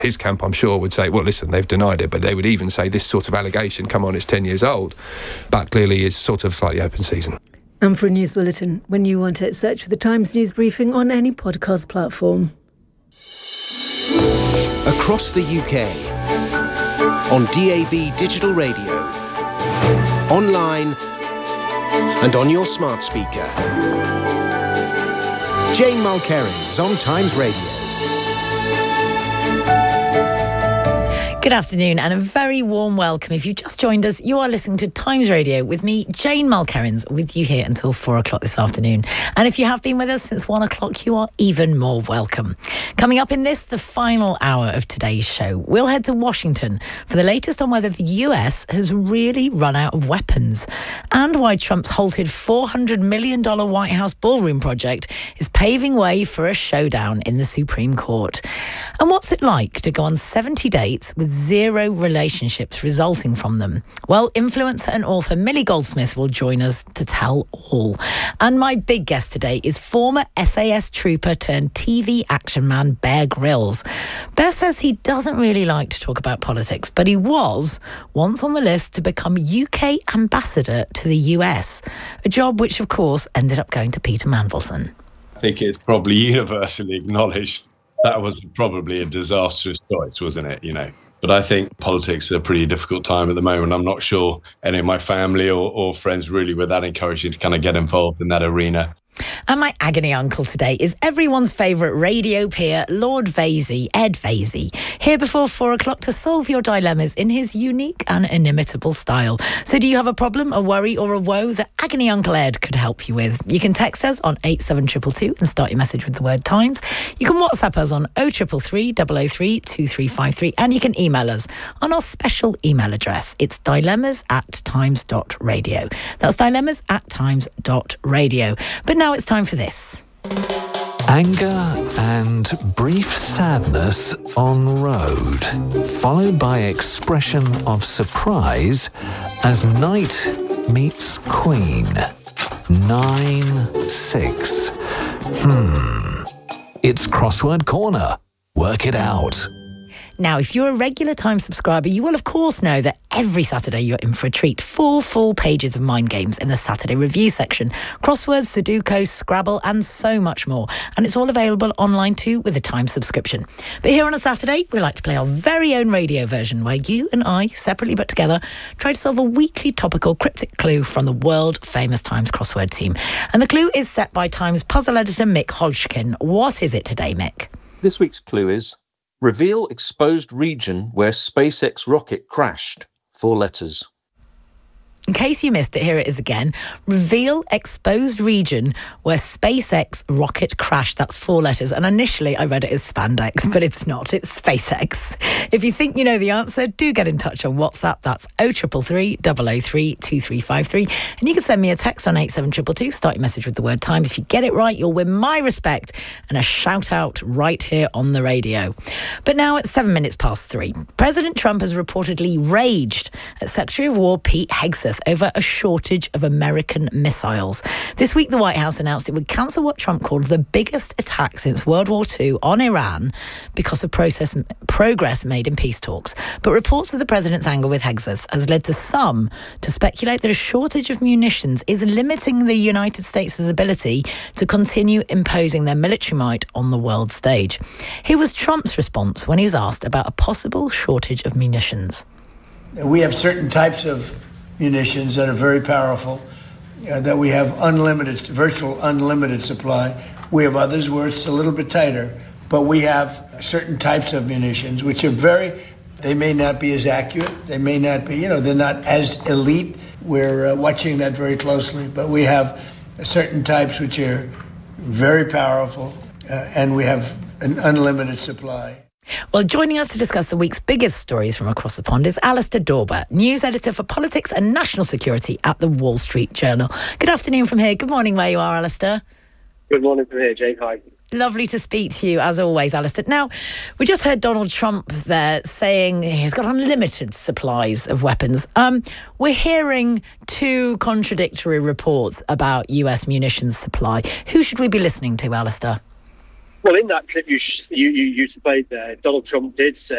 His camp, I'm sure, would say, well, listen, they've denied it, but they would even say this sort of allegation, come on, it's 10 years old. But clearly it's sort of slightly open season. And for a news bulletin, when you want it, search for the Times News Briefing on any podcast platform. Across the UK, on DAB digital radio, online and on your smart speaker. Jane Mulkerins on Times Radio. Good afternoon and a very warm welcome. If you've just joined us, you are listening to Times Radio with me, Jane Mulkerins, with you here until 4 o'clock this afternoon. And if you have been with us since 1 o'clock, you are even more welcome. Coming up in this, the final hour of today's show, we'll head to Washington for the latest on whether the US has really run out of weapons and why Trump's halted $400 million White House ballroom project is paving way for a showdown in the Supreme Court. And what's it like to go on 70 dates with zero relationships resulting from them? Well, influencer and author Millie Goldsmith will join us to tell all. And my big guest today is former SAS trooper turned TV action man Bear Grylls. Bear says he doesn't really like to talk about politics, but he was once on the list to become UK ambassador to the US, a job which, of course, ended up going to Peter Mandelson. I think it's probably universally acknowledged that was probably a disastrous choice, wasn't it? You know. But I think politics is a pretty difficult time at the moment. I'm not sure any of my family or friends really were that encouraging to kind of get involved in that arena. And my agony uncle today is everyone's favourite radio peer, Lord Vasey, Ed Vasey, here before 4 o'clock to solve your dilemmas in his unique and inimitable style. So do you have a problem, a worry or a woe that agony uncle Ed could help you with? You can text us on 87222 and start your message with the word Times. You can WhatsApp us on 0333 003 2353 and you can email us on our special email address. It's dilemmas@times.radio. That's dilemmas@times.radio. But now it's time for this. Anger and brief sadness en road, followed by expression of surprise as knight meets queen. 9-6. It's Crossword Corner. Work it out. Now, if you're a regular Times subscriber, you will of course know that every Saturday you're in for a treat. 4 full pages of mind games in the Saturday review section. Crosswords, Sudoku, Scrabble and so much more. And it's all available online too with a Times subscription. But here on a Saturday, we like to play our very own radio version where you and I, separately but together, try to solve a weekly topical cryptic clue from the world-famous Times crossword team. And the clue is set by Times puzzle editor Mick Hodgkin. What is it today, Mick? This week's clue is: reveal exposed region where SpaceX rocket crashed. 4 letters. In case you missed it, here it is again. Reveal exposed region where SpaceX rocket crashed. That's 4 letters. And initially I read it as spandex, but it's not. It's SpaceX. If you think you know the answer, do get in touch on WhatsApp. That's 0333 003 2353. And you can send me a text on 87222. Start your message with the word Times. If you get it right, you'll win my respect and a shout out right here on the radio. But now it's 7 minutes past 3. President Trump has reportedly raged at Secretary of War Pete Hegseth over a shortage of American missiles. This week, the White House announced it would cancel what Trump called the biggest attack since World War II on Iran because of progress made in peace talks. But reports of the president's anger with Hegseth has led to some to speculate that a shortage of munitions is limiting the United States' ability to continue imposing their military might on the world stage. Here was Trump's response when he was asked about a possible shortage of munitions. We have certain types of munitions that are very powerful, that we have virtual unlimited supply. We have others where it's a little bit tighter, but we have certain types of munitions which are they may not be as accurate, they may not be, they're not as elite. We're watching that very closely, but we have certain types which are very powerful, and we have an unlimited supply. Well, joining us to discuss the week's biggest stories from across the pond is Alistair Dorber, news editor for politics and national security at the Wall Street Journal. Good afternoon from here. Good morning where you are, Alistair. Good morning from here, Jake. Hi. Lovely to speak to you, as always, Alistair. Now, we just heard Donald Trump there saying he's got unlimited supplies of weapons. We're hearing 2 contradictory reports about US munitions supply. Who should we be listening to, Alistair? Well, in that clip you played there, Donald Trump did say